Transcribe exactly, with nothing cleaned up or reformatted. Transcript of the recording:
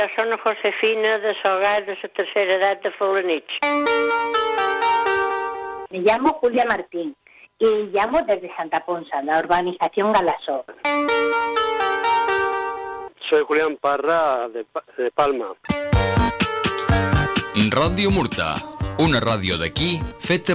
yo soy Josefina de Sogar de la tercera edad de Folanich. Me llamo Julia Martín y llamo desde Santa Ponsa, la urbanización Galasó. Soy Julián Parra de, de Palma. Ràdio Murta, una ràdio d'aquí feta